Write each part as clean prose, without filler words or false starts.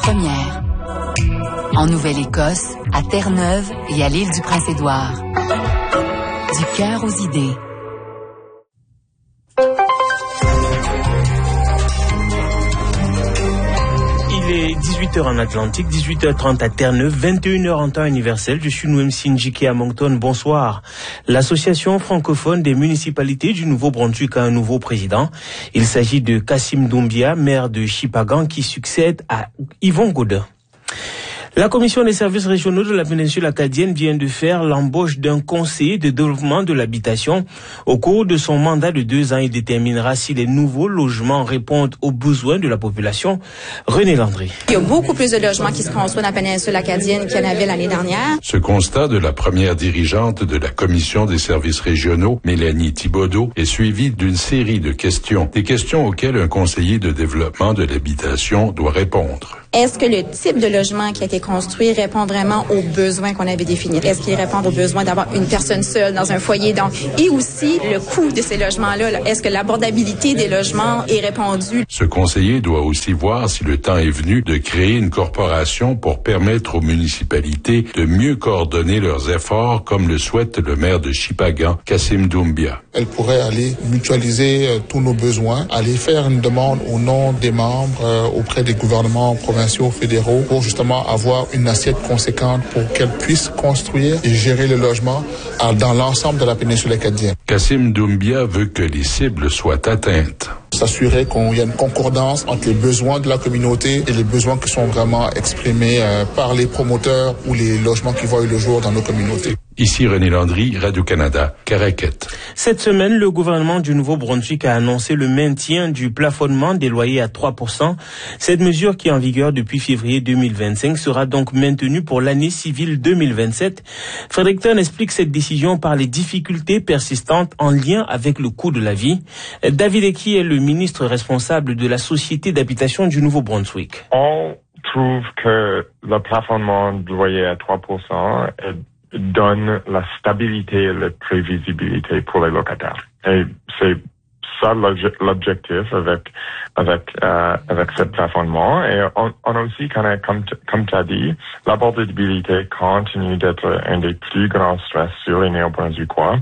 première. En Nouvelle-Écosse, à Terre-Neuve et à l'île du Prince-Édouard. Du cœur aux idées. Il est 18h en Atlantique, 18h30 à Terre-Neuve, 21h en temps universel. Je suis Nouem Sinjiki à Moncton. Bonsoir. L'Association francophone des municipalités du Nouveau-Brunswick a un nouveau président. Il s'agit de Kassim Doumbia, maire de Shippagan, qui succède à Yvon Gaudin. La Commission des services régionaux de la péninsule acadienne vient de faire l'embauche d'un conseiller de développement de l'habitation. Au cours de son mandat de 2 ans, il déterminera si les nouveaux logements répondent aux besoins de la population. René Landry. Il y a beaucoup plus de logements qui se construisent dans la péninsule acadienne qu'il y en avait l'année dernière. Ce constat de la première dirigeante de la Commission des services régionaux, Mélanie Thibodeau, est suivi d'une série de questions. Des questions auxquelles un conseiller de développement de l'habitation doit répondre. Est-ce que le type de logement qui a été construit répond vraiment aux besoins qu'on avait définis? Est-ce qu'il répond aux besoins d'avoir une personne seule dans un foyer? Donc, et aussi le coût de ces logements-là. Est-ce que l'abordabilité des logements est répondue? Ce conseiller doit aussi voir si le temps est venu de créer une corporation pour permettre aux municipalités de mieux coordonner leurs efforts, comme le souhaite le maire de Shippagan, Kassim Doumbia. Elle pourrait aller mutualiser tous nos besoins, aller faire une demande au nom des membres auprès des gouvernements provinciaux, fédéraux, pour justement avoir une assiette conséquente pour qu'elle puisse construire et gérer le logement dans l'ensemble de la péninsule acadienne. Kassim Doumbia veut que les cibles soient atteintes. S'assurer qu'il y a une concordance entre les besoins de la communauté et les besoins qui sont vraiment exprimés par les promoteurs ou les logements qui voient le jour dans nos communautés. Ici René Landry, Radio-Canada, Caraquette. Cette semaine, le gouvernement du Nouveau-Brunswick a annoncé le maintien du plafonnement des loyers à 3%. Cette mesure, qui est en vigueur depuis février 2025, sera donc maintenue pour l'année civile 2027. Fredericton explique cette décision par les difficultés persistantes en lien avec le coût de la vie. David Eki est le ministre responsable de la Société d'habitation du Nouveau-Brunswick. On trouve que le plafonnement du loyer à 3% donne la stabilité et la prévisibilité pour les locataires. Et c'est ça l'objectif avec ce plafonnement. Et on a aussi, comme tu as dit, l'abordabilité continue d'être un des plus grands stress sur les Néo-Brunswickois.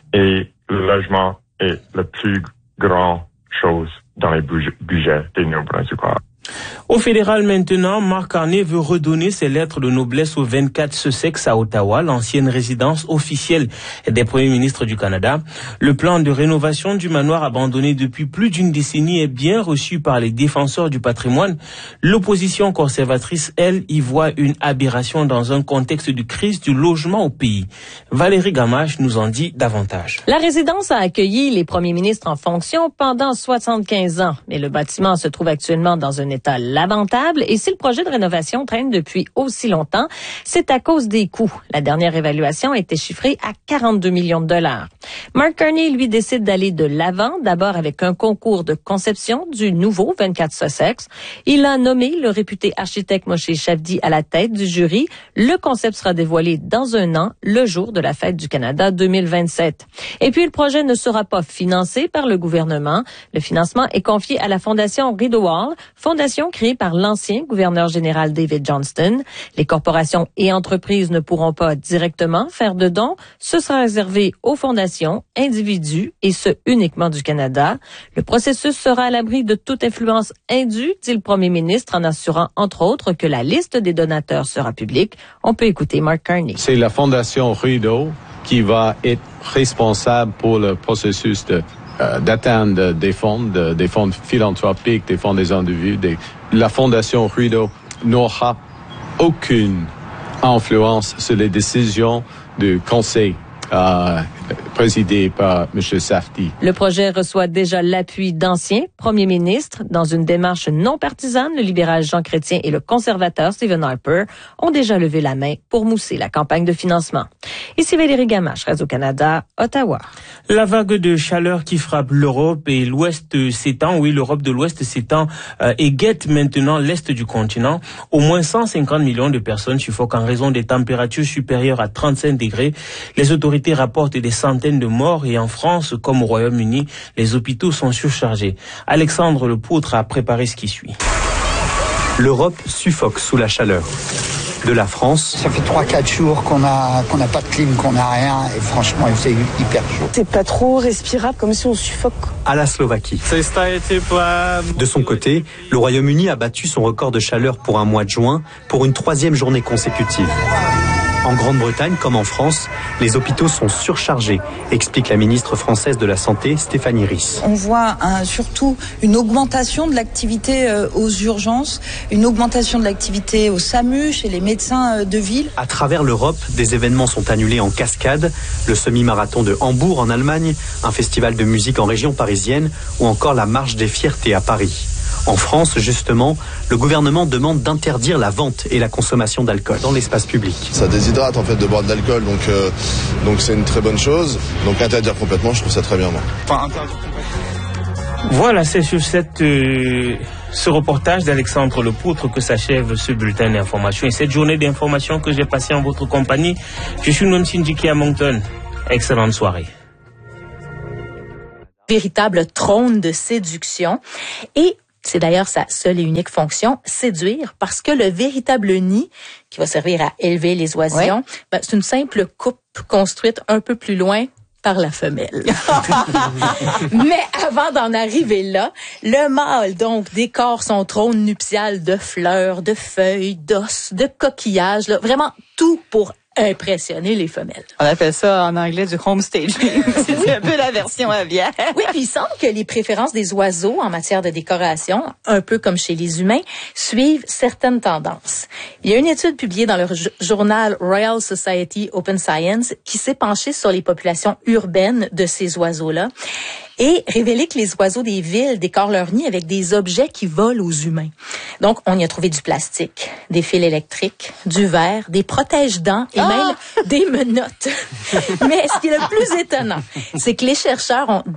Et le logement est la plus grande chose dans les budgets des Néo-Brunswickois. Au fédéral maintenant, Mark Carney veut redonner ses lettres de noblesse au 24 Sussex à Ottawa, l'ancienne résidence officielle des premiers ministres du Canada. Le plan de rénovation du manoir abandonné depuis plus d'une décennie est bien reçu par les défenseurs du patrimoine. L'opposition conservatrice, elle, y voit une aberration dans un contexte de crise du logement au pays. Valérie Gamache nous en dit davantage. La résidence a accueilli les premiers ministres en fonction pendant 75 ans, mais le bâtiment se trouve actuellement dans un état lamentable, et si le projet de rénovation traîne depuis aussi longtemps, c'est à cause des coûts. La dernière évaluation a été chiffrée à 42 millions de dollars. Mark Carney, lui, décide d'aller de l'avant, d'abord avec un concours de conception du nouveau 24 Sussex. Il a nommé le réputé architecte Moshe Shavdi à la tête du jury. Le concept sera dévoilé dans 1 an, le jour de la Fête du Canada 2027. Et puis, le projet ne sera pas financé par le gouvernement. Le financement est confié à la Fondation Rideau Hall, fondation créée par l'ancien gouverneur général David Johnston. Les corporations et entreprises ne pourront pas directement faire de dons. Ce sera réservé aux fondations, individus, et ce uniquement du Canada. Le processus sera à l'abri de toute influence indue, dit le premier ministre, en assurant entre autres que la liste des donateurs sera publique. On peut écouter Mark Carney. C'est la Fondation Rideau qui va être responsable pour le processus d'atteindre des fonds philanthropiques, des fonds des individus. La Fondation Rideau n'aura aucune influence sur les décisions du Conseil présidé par M. Safdie. Le projet reçoit déjà l'appui d'anciens premiers ministres. Dans une démarche non partisane, le libéral Jean Chrétien et le conservateur Stephen Harper ont déjà levé la main pour mousser la campagne de financement. Ici Valérie Gamache, Radio-Canada, Ottawa. La vague de chaleur qui frappe l'Europe et l'Ouest s'étend, l'Europe de l'Ouest s'étend et guette maintenant l'Est du continent. Au moins 150 millions de personnes suffoquent en raison des températures supérieures à 35 degrés. Les autorités rapportent des centaines de morts et en France, comme au Royaume-Uni, les hôpitaux sont surchargés. Alexandre Lepoutre a préparé ce qui suit. L'Europe suffoque sous la chaleur. De la France. Ça fait 3-4 jours qu'on n'a pas de clim, qu'on n'a rien, et franchement, c'est hyper chaud. C'est pas trop respirable, comme si on suffoque. À la Slovaquie. De son côté, le Royaume-Uni a battu son record de chaleur pour un mois de juin pour une 3e journée consécutive. En Grande-Bretagne, comme en France, les hôpitaux sont surchargés, explique la ministre française de la Santé, Stéphanie Ries. On voit surtout une augmentation de l'activité aux urgences, une augmentation de l'activité au SAMU, chez les médecins de ville. À travers l'Europe, des événements sont annulés en cascade, le semi-marathon de Hambourg en Allemagne, un festival de musique en région parisienne ou encore la marche des fiertés à Paris. En France, justement, le gouvernement demande d'interdire la vente et la consommation d'alcool dans l'espace public. Ça déshydrate en fait de boire de l'alcool, donc c'est une très bonne chose. Donc interdire complètement, je trouve ça très bien. Voilà, c'est sur ce reportage d'Alexandre Lepoutre que s'achève ce bulletin d'information et cette journée d'information que j'ai passée en votre compagnie. Je suis Noam Sindjiki à Moncton. Excellente soirée. Véritable trône de séduction et c'est d'ailleurs sa seule et unique fonction, séduire, parce que le véritable nid qui va servir à élever les oisillons, c'est une simple coupe construite un peu plus loin par la femelle. Mais avant d'en arriver là, le mâle donc décore son trône nuptial de fleurs, de feuilles, d'os, de coquillages, là, vraiment tout pour impressionner les femelles. On appelle ça en anglais du home staging. C'est un peu la version aviaire. Oui, puis il semble que les préférences des oiseaux en matière de décoration, un peu comme chez les humains, suivent certaines tendances. Il y a une étude publiée dans le journal Royal Society Open Science qui s'est penchée sur les populations urbaines de ces oiseaux-là et révélé que les oiseaux des villes décorent leur nid avec des objets qui volent aux humains. Donc, on y a trouvé du plastique, des fils électriques, du verre, des protège-dents et même des menottes. Mais ce qui est le plus étonnant, c'est que les chercheurs ont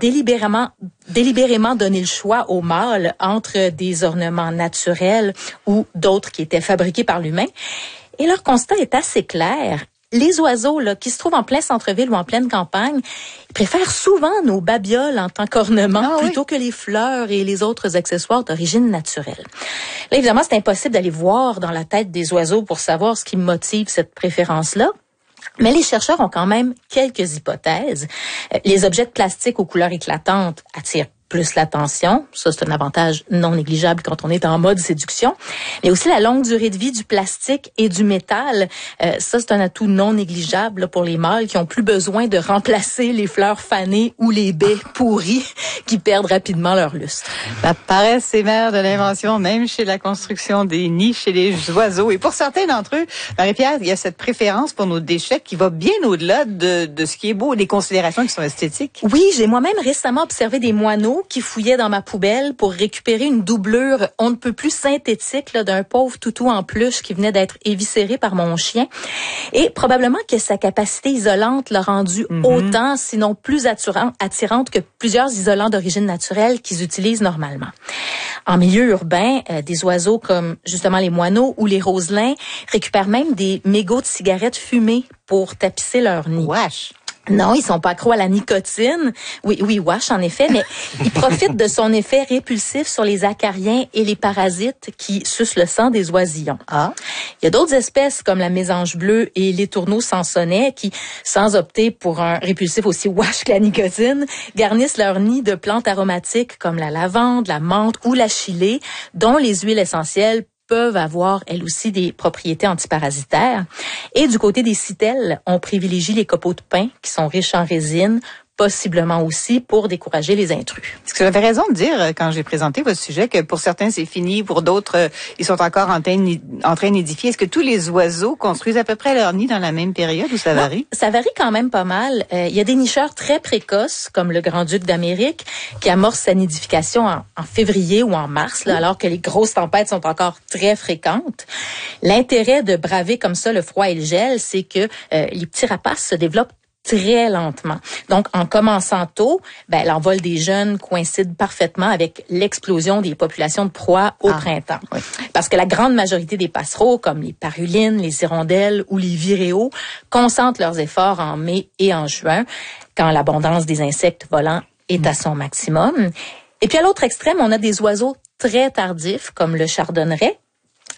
délibérément donné le choix aux mâles entre des ornements naturels ou d'autres qui étaient fabriqués par l'humain. Et leur constat est assez clair. Les oiseaux là qui se trouvent en plein centre-ville ou en pleine campagne, ils préfèrent souvent nos babioles en tant qu'ornement plutôt que les fleurs et les autres accessoires d'origine naturelle. Là, évidemment, c'est impossible d'aller voir dans la tête des oiseaux pour savoir ce qui motive cette préférence-là. Mais les chercheurs ont quand même quelques hypothèses. Les objets de plastique aux couleurs éclatantes attirent plus l'attention. Ça, c'est un avantage non négligeable quand on est en mode séduction. Mais aussi la longue durée de vie du plastique et du métal. Ça, c'est un atout non négligeable là, pour les mâles qui ont plus besoin de remplacer les fleurs fanées ou les baies pourries qui perdent rapidement leur lustre. La paresse est mère de l'invention, même chez la construction des nids chez les oiseaux. Et pour certains d'entre eux, Marie-Pierre, il y a cette préférence pour nos déchets qui va bien au-delà de ce qui est beau, des considérations qui sont esthétiques. Oui, j'ai moi-même récemment observé des moineaux qui fouillait dans ma poubelle pour récupérer une doublure on ne peut plus synthétique là, d'un pauvre toutou en peluche qui venait d'être éviscéré par mon chien. Et probablement que sa capacité isolante l'a rendu autant, sinon plus attirante que plusieurs isolants d'origine naturelle qu'ils utilisent normalement. En milieu urbain, des oiseaux comme justement les moineaux ou les roselins récupèrent même des mégots de cigarettes fumées pour tapisser leur nid. Wesh! Non, ils sont pas accros à la nicotine. Oui, wesh, en effet, mais ils profitent de son effet répulsif sur les acariens et les parasites qui sucent le sang des oisillons. Il y a d'autres espèces comme la mésange bleue et les tourneaux sansonnets qui, sans opter pour un répulsif aussi wesh que la nicotine, garnissent leur nid de plantes aromatiques comme la lavande, la menthe ou la chilée, dont les huiles essentielles peuvent avoir, elles aussi, des propriétés antiparasitaires. Et du côté des citelles, on privilégie les copeaux de pin qui sont riches en résine, possiblement aussi pour décourager les intrus. Est-ce que j'avais raison de dire, quand j'ai présenté votre sujet, que pour certains c'est fini, pour d'autres ils sont encore en train d'édifier? Est-ce que tous les oiseaux construisent à peu près leur nid dans la même période ou ça varie? Ça varie quand même pas mal. Il y a des nicheurs très précoces, comme le Grand-Duc d'Amérique, qui amorce sa nidification en février ou en mars, là, alors que les grosses tempêtes sont encore très fréquentes. L'intérêt de braver comme ça le froid et le gel, c'est que les petits rapaces se développent très lentement. Donc, en commençant tôt, l'envol des jeunes coïncide parfaitement avec l'explosion des populations de proies au printemps. Oui. Parce que la grande majorité des passereaux, comme les parulines, les hirondelles ou les viréos, concentrent leurs efforts en mai et en juin, quand l'abondance des insectes volants est à son maximum. Et puis, à l'autre extrême, on a des oiseaux très tardifs, comme le chardonneret,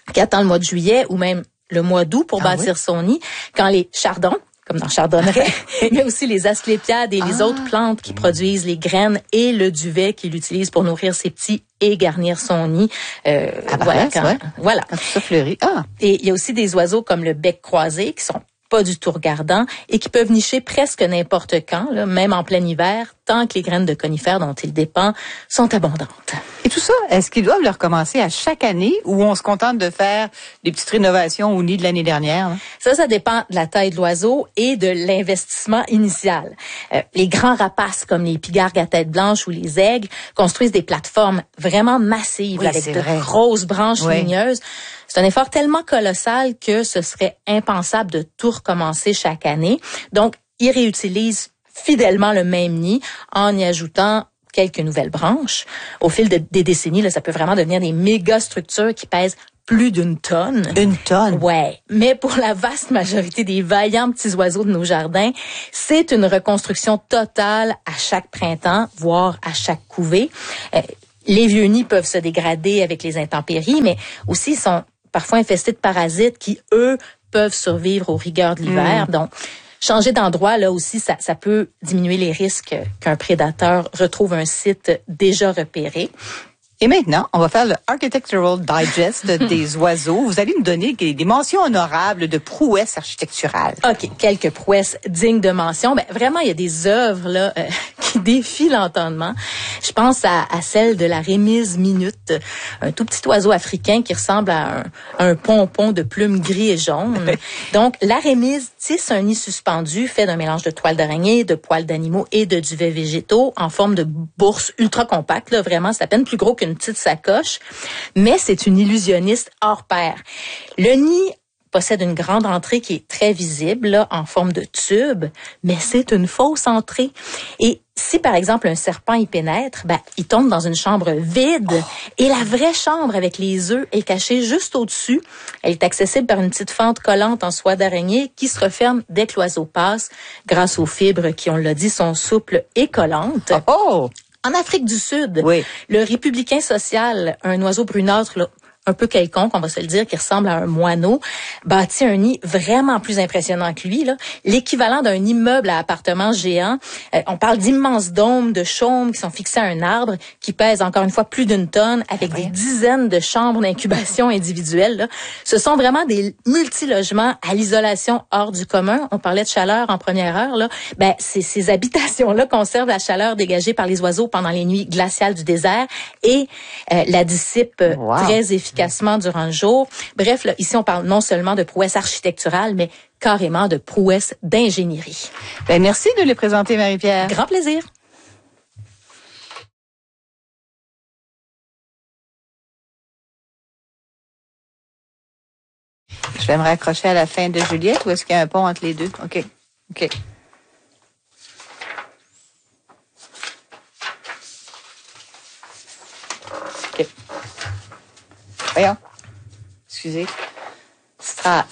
qui attend le mois de juillet ou même le mois d'août pour bâtir son nid, quand les chardons, comme dans Chardonneret, mais aussi les asclépiades et les autres plantes qui produisent les graines et le duvet qu'il utilise pour nourrir ses petits et garnir son nid. Voilà. Quand ça fleurit. Et il y a aussi des oiseaux comme le bec croisé qui sont pas du tout regardants et qui peuvent nicher presque n'importe quand, là, même en plein hiver, tant que les graines de conifères dont il dépend sont abondantes. Et tout ça, est-ce qu'ils doivent le recommencer à chaque année ou on se contente de faire des petites rénovations au nid de l'année dernière? Hein? Ça dépend de la taille de l'oiseau et de l'investissement initial. Les grands rapaces comme les pigargues à tête blanche ou les aigles construisent des plateformes vraiment massives avec de grosses branches ligneuses. C'est un effort tellement colossal que ce serait impensable de tout recommencer chaque année. Donc, ils réutilisent fidèlement le même nid en y ajoutant quelques nouvelles branches. Au fil des décennies, là, ça peut vraiment devenir des méga structures qui pèsent plus d'une tonne. Une tonne? Ouais. Mais pour la vaste majorité des vaillants petits oiseaux de nos jardins, c'est une reconstruction totale à chaque printemps, voire à chaque couvée. Les vieux nids peuvent se dégrader avec les intempéries, mais aussi ils sont parfois infestés de parasites qui, eux, peuvent survivre aux rigueurs de l'hiver. Donc, changer d'endroit, là aussi, ça peut diminuer les risques qu'un prédateur retrouve un site déjà repéré. Et maintenant, on va faire le Architectural Digest des oiseaux. Vous allez nous donner des mentions honorables de prouesses architecturales. OK, quelques prouesses dignes de mention. Ben, vraiment, il y a des œuvres là qui défient l'entendement. Je pense à celle de la rémise minute, un tout petit oiseau africain qui ressemble à un pompon de plumes gris et jaune. Donc, la rémise tisse un nid suspendu fait d'un mélange de toiles d'araignée, de poils d'animaux et de duvets végétaux en forme de bourse ultra compacte. Là, vraiment, c'est à peine plus gros qu'une petite sacoche, mais c'est une illusionniste hors pair. Le nid possède une grande entrée qui est très visible, là, en forme de tube, mais c'est une fausse entrée. Et si, par exemple, un serpent y pénètre, il tombe dans une chambre vide et la vraie chambre avec les œufs est cachée juste au-dessus. Elle est accessible par une petite fente collante en soie d'araignée qui se referme dès que l'oiseau passe grâce aux fibres qui, on l'a dit, sont souples et collantes. En Afrique du Sud, le républicain social, un oiseau brunâtre, là, un peu quelconque, on va se le dire, qui ressemble à un moineau, bâtit un nid vraiment plus impressionnant que lui, là. L'équivalent d'un immeuble à appartement géant. On parle d'immenses dômes de chaumes qui sont fixés à un arbre, qui pèsent encore une fois plus d'une tonne, avec des dizaines de chambres d'incubation individuelles, là. Ce sont vraiment des multilogements à l'isolation hors du commun. On parlait de chaleur en première heure, là. Ces habitations-là conservent la chaleur dégagée par les oiseaux pendant les nuits glaciales du désert et la dissipent très efficacement durant le jour. Bref, là, ici, on parle non seulement de prouesse architecturale, mais carrément de prouesse d'ingénierie. Merci de les présenter, Marie-Pierre. Grand plaisir. Je vais me raccrocher à la fin de Juliette ou est-ce qu'il y a un pont entre les deux? OK. Voyons. Excusez. Strat.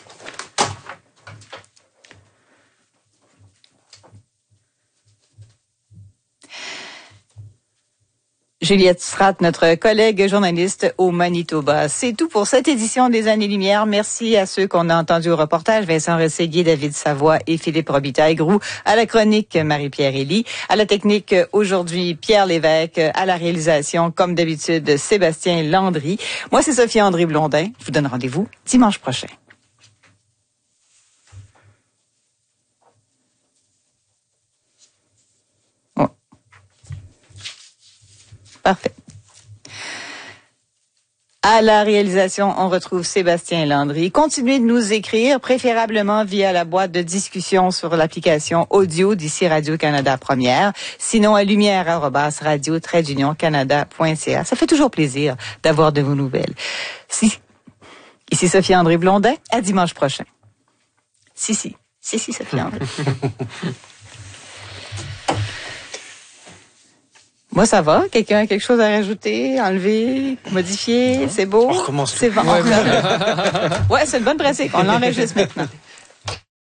Juliette Strat, notre collègue journaliste au Manitoba. C'est tout pour cette édition des Années-Lumière. Merci à ceux qu'on a entendus au reportage, Vincent Rességuier, David Savoie et Philippe Robitaille-Groux. À la chronique, Marie-Pierre Elie. À la technique, aujourd'hui, Pierre Lévesque. À la réalisation, comme d'habitude, Sébastien Landry. Moi, c'est Sophie André Blondin. Je vous donne rendez-vous dimanche prochain. Parfait. À la réalisation, on retrouve Sébastien Landry. Continuez de nous écrire, préférablement via la boîte de discussion sur l'application audio d'ici Radio-Canada Première. Sinon, à lumière@radio-canada.ca. Ça fait toujours plaisir d'avoir de vos nouvelles. Ici Sophie André Blondin. À dimanche prochain. Si, Sophie André. Moi, ça va. Quelqu'un a quelque chose à rajouter, enlever, modifier? C'est beau? On recommence. C'est bon. Ouais, c'est une bonne pratique. On l'enregistre maintenant.